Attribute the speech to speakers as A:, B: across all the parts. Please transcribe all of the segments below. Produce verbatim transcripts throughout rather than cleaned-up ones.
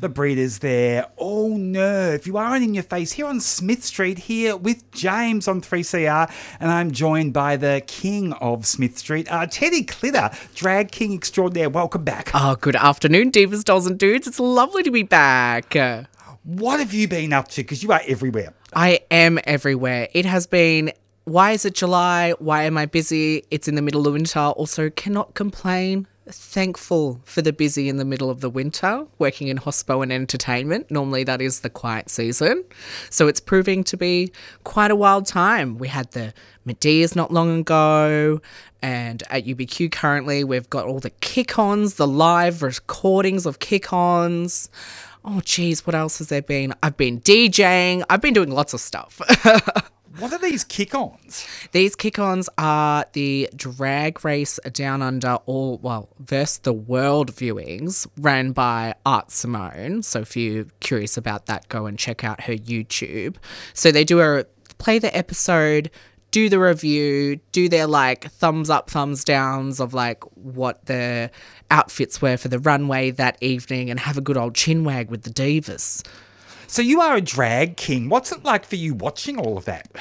A: The Breeders there, all nerve. You are in your face here on Smith Street, here with James on three C R, and I'm joined by the king of Smith Street, uh, Teddy Clitter, drag king extraordinaire. Welcome back.
B: Oh, good afternoon, divas, dolls and dudes. It's lovely to be back.
A: What have you been up to? Because you are everywhere.
B: I am everywhere. It has been... Why is it July? Why am I busy? It's in the middle of winter. Also, cannot complain. Thankful for the busy in the middle of the winter, working in hospo and entertainment. Normally that is the quiet season. So it's proving to be quite a wild time. We had the Medeas not long ago, and at U B Q currently we've got all the kick-ons, the live recordings of kick-ons. Oh, geez, what else has there been? I've been DJing. I've been doing lots of stuff.
A: What are these kick-ons?
B: These kick-ons are the Drag Race Down Under all, well, versus the World viewings ran by Art Simone. So if you're curious about that, go and check out her YouTube. So they do a, play the episode, do the review, do their like thumbs up, thumbs downs of like what their outfits were for the runway that evening and have a good old chinwag with the divas.
A: So you are a drag king. What's it like for you watching all of that?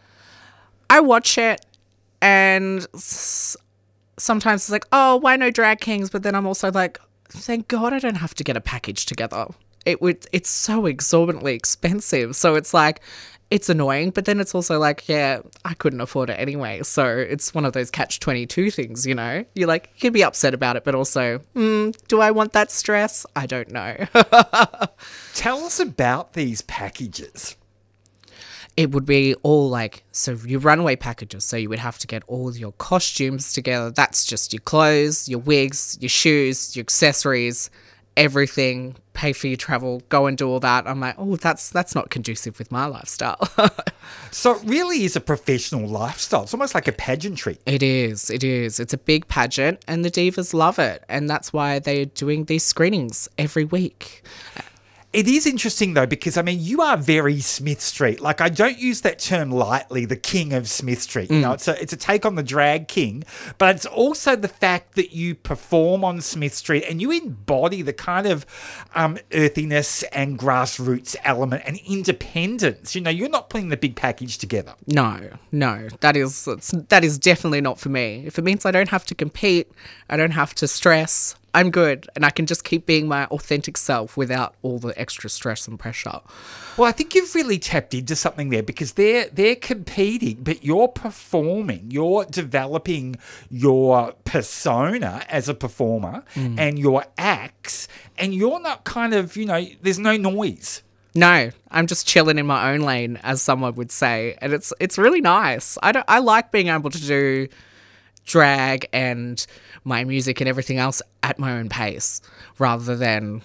B: I watch it and s- sometimes it's like, oh, why no drag kings? But then I'm also like, thank God I don't have to get a package together. It would. It's so exorbitantly expensive. So it's like, it's annoying. But then it's also like, yeah, I couldn't afford it anyway. So it's one of those catch twenty-two things, you know? You're like, you can be upset about it, but also, mm, do I want that stress? I don't know.
A: Tell us about these packages.
B: It would be all like, so your runway packages. So you would have to get all your costumes together. That's just your clothes, your wigs, your shoes, your accessories, everything, pay for your travel, go and do all that. I'm like, oh, that's that's not conducive with my lifestyle.
A: So it really is a professional lifestyle. It's almost like a pageantry.
B: It is, it is. It's a big pageant and the divas love it. And that's why they're doing these screenings every week.
A: It is interesting, though, because, I mean, you are very Smith Street. Like, I don't use that term lightly, the king of Smith Street. You mm. know, it's a, it's a take on the drag king, but it's also the fact that you perform on Smith Street and you embody the kind of um, earthiness and grassroots element and independence. You know, you're not putting the big package together.
B: No, no, that is that is definitely not for me. If it means I don't have to compete, I don't have to stress, I'm good and I can just keep being my authentic self without all the extra stress and pressure.
A: Well, I think you've really tapped into something there because they're they're competing, but you're performing, you're developing your persona as a performer mm. and your acts, and you're not kind of, you know, there's no noise.
B: No, I'm just chilling in my own lane, as someone would say, and it's it's really nice. I don't I like being able to do drag and my music and everything else at my own pace rather than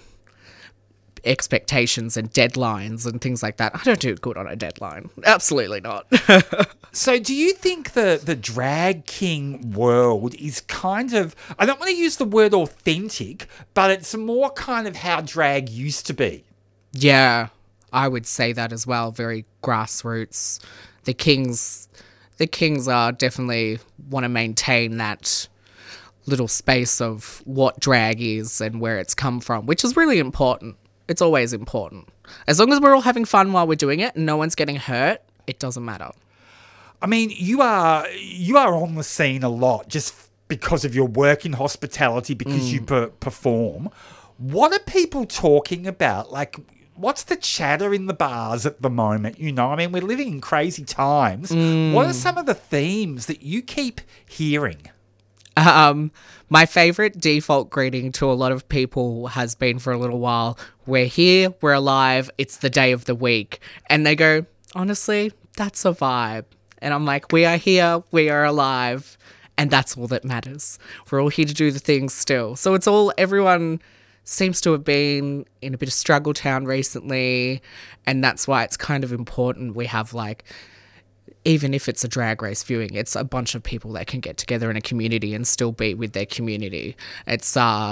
B: expectations and deadlines and things like that. I don't do good on a deadline. Absolutely not.
A: So do you think the, the drag king world is kind of, I don't want to use the word authentic, but it's more kind of how drag used to be?
B: Yeah, I would say that as well. Very grassroots. The kings... The Kings are definitely want to maintain that little space of what drag is and where it's come from, which is really important. It's always important. As long as we're all having fun while we're doing it and no one's getting hurt, it doesn't matter.
A: I mean, you are you are on the scene a lot just because of your work in hospitality, because mm. you per- perform. What are people talking about? Like, what's the chatter in the bars at the moment? You know, I mean, we're living in crazy times. Mm. What are some of the themes that you keep hearing?
B: Um, my favourite default greeting to a lot of people has been for a little while, we're here, we're alive, it's the day of the week. And they go, honestly, that's a vibe. And I'm like, we are here, we are alive, and that's all that matters. We're all here to do the things still. So it's all, everyone seems to have been in a bit of struggle town recently, and that's why it's kind of important we have, like, even if it's a drag race viewing, it's a bunch of people that can get together in a community and still be with their community. It's uh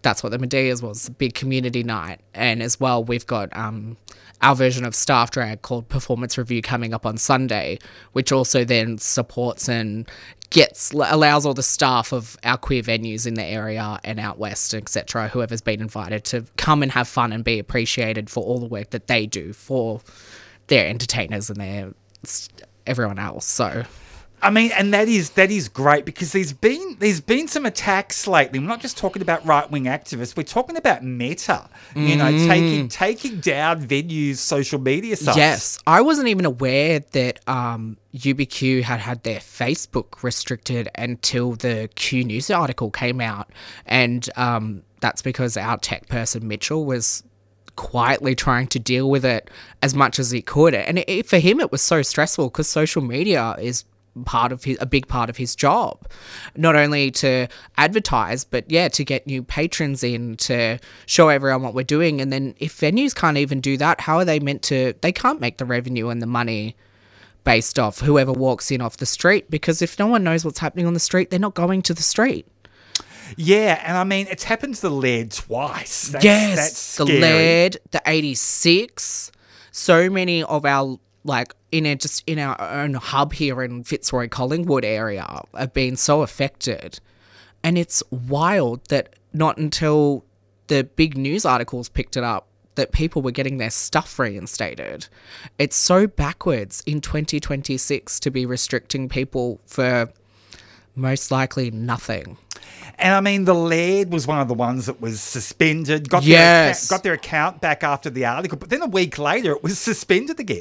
B: that's what the Medeas was, a big community night. And as well, we've got um, our version of Staff Drag called Performance Review coming up on Sunday, which also then supports and gets allows all the staff of our queer venues in the area and out west, et cetera, whoever's been invited to come and have fun and be appreciated for all the work that they do for their entertainers and their everyone else. So
A: I mean, and that is that is great because there's been there's been some attacks lately. We're not just talking about right wing activists. We're talking about Meta, you know,
B: Mm.
A: taking taking down venues' social media sites.
B: Yes, I wasn't even aware that um, U B Q had had their Facebook restricted until the Q News article came out, and um, that's because our tech person Mitchell was quietly trying to deal with it as much as he could, and it, it, for him it was so stressful because social media is part of his a big part of his job, not only to advertise but yeah to get new patrons in, to show everyone what we're doing. And then if venues can't even do that, how are they meant to they can't make the revenue and the money based off whoever walks in off the street, because if no one knows what's happening on the street, they're not going to the street.
A: Yeah, and I mean, it's happened to the Laird twice. That's,
B: yes
A: that's
B: the
A: scary.
B: Laird, the eighty-six, so many of our like in a, just in our own hub here in Fitzroy Collingwood area have been so affected. And it's wild that not until the big news articles picked it up that people were getting their stuff reinstated. It's so backwards in twenty twenty-six to be restricting people for most likely nothing.
A: And I mean, the Laird was one of the ones that was suspended, got,
B: Yes.
A: their, account, got their account back after the article, but then a week later it was suspended again.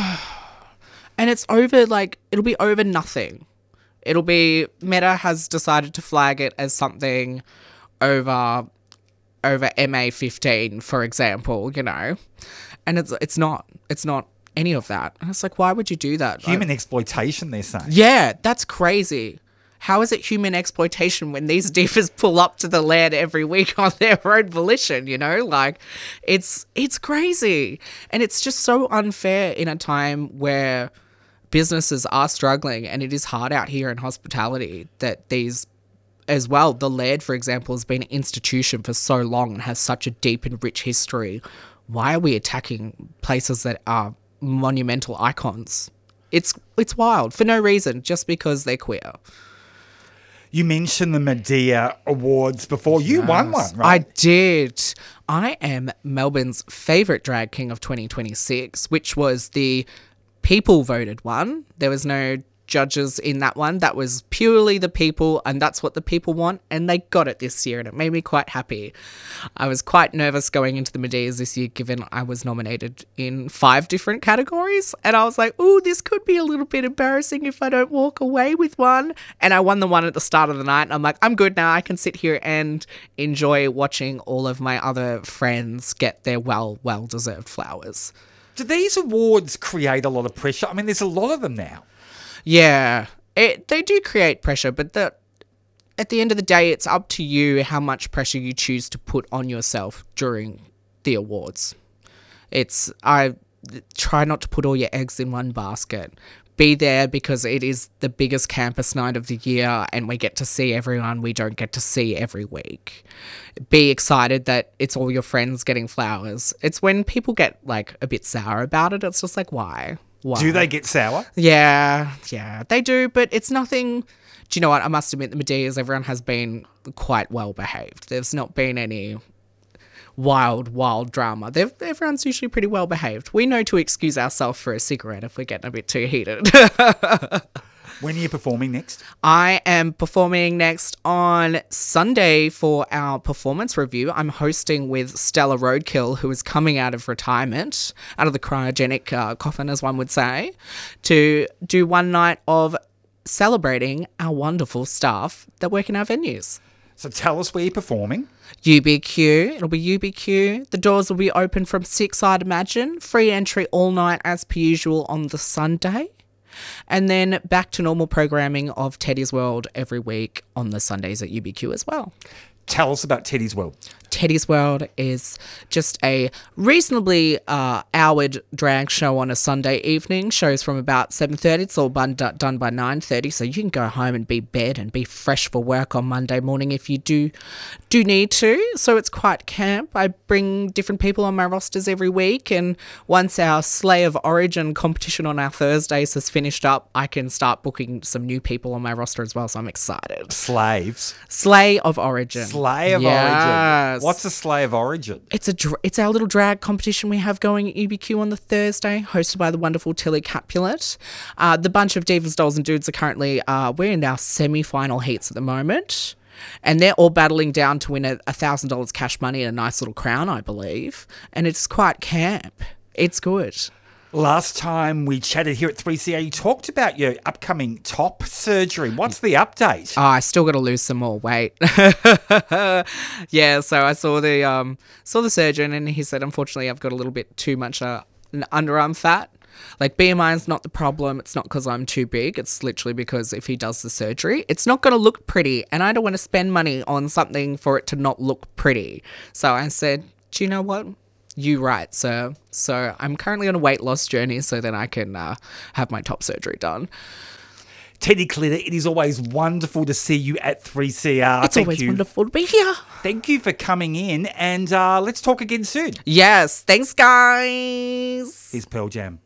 B: And it's over, like, it'll be over nothing. It'll be, Meta has decided to flag it as something over over M A fifteen, for example, you know. And it's it's not. It's not any of that. And it's like, why would you do that?
A: Human
B: Like,
A: exploitation, they're saying.
B: yeah, that's crazy. How is it human exploitation when these divas pull up to the Laird every week on their own volition, you know? Like, it's it's crazy. And it's just so unfair in a time where businesses are struggling and it is hard out here in hospitality that these, as well, the Laird, for example, has been an institution for so long and has such a deep and rich history. Why are we attacking places that are monumental icons? It's it's wild for no reason, just because they're queer.
A: You mentioned the Medea Awards before. You won one,
B: I
A: right?
B: did. I am Melbourne's favourite drag king of twenty twenty-six, which was the people voted one. There was no judges in that one. That was purely the people, and that's what the people want, and they got it this year, and it made me quite happy. I was quite nervous going into the Medeas this year, given I was nominated in five different categories, and I was like, ooh, this could be a little bit embarrassing if I don't walk away with one. And I won the one at the start of the night, and I'm like, I'm good now. I can sit here and enjoy watching all of my other friends get their well, well-deserved flowers.
A: Do these awards create a lot of pressure? I mean, there's a lot of them now.
B: Yeah, it, they do create pressure, but the, at the end of the day, it's up to you how much pressure you choose to put on yourself during the awards. It's, I try not to put all your eggs in one basket. Be there because it is the biggest campus night of the year and we get to see everyone we don't get to see every week. Be excited that it's all your friends getting flowers. It's when people get like a bit sour about it, it's just like, why? Why?
A: Do they get sour?
B: Yeah, yeah, they do, but it's nothing. Do you know what? I must admit, the Medeas, everyone has been quite well behaved. There's not been any wild, wild drama. They've, everyone's usually pretty well behaved. We know to excuse ourselves for a cigarette if we're getting a bit too heated.
A: When are you performing next?
B: I am performing next on Sunday for our performance review. I'm hosting with Stella Roadkill, who is coming out of retirement, out of the cryogenic uh, coffin, as one would say, to do one night of celebrating our wonderful staff that work in our venues.
A: So tell us where you're performing.
B: U B Q. It'll be U B Q. The doors will be open from six, I'd imagine. Free entry all night as per usual on the Sunday. And then back to normal programming of Teddy's World every week on the Sundays at U B Q as well.
A: Tell us about Teddy's World.
B: Teddy's World is just a reasonably uh, houred drag show on a Sunday evening. Shows from about seven thirty. It's all done, done by nine thirty, so you can go home and be bed and be fresh for work on Monday morning if you do do need to. So it's quite camp. I bring different people on my rosters every week, and once our Slay of Origin competition on our Thursdays has finished up, I can start booking some new people on my roster as well, so I'm excited.
A: Slaves.
B: Slay of Origin.
A: Slay of
B: Yes.
A: Origin. What's a Slay of Origin?
B: It's a dr- it's our little drag competition we have going at U B Q on the Thursday, hosted by the wonderful Tilly Capulet. Uh, the bunch of divas, dolls, and dudes are currently uh, we're in our semi-final heats at the moment, and they're all battling down to win a a thousand dollars cash money and a nice little crown, I believe. And it's quite camp. It's good.
A: Last time we chatted here at three C R, you talked about your upcoming top surgery. What's the update?
B: Oh, I still got to lose some more weight. Yeah, so I saw the um saw the surgeon, and he said, unfortunately, I've got a little bit too much uh, n- underarm fat. Like, B M I is not the problem. It's not because I'm too big. It's literally because if he does the surgery, it's not going to look pretty, and I don't want to spend money on something for it to not look pretty. So I said, do you know what? You right, sir. So I'm currently on a weight loss journey so that I can uh, have my top surgery done.
A: Teddy Clitter, it is always wonderful to see you at three C R.
B: It's
A: Thank
B: always
A: you.
B: wonderful to be here.
A: Thank you for coming in, and uh, let's talk again soon.
B: Yes, thanks, guys.
A: Here's Pearl Jam.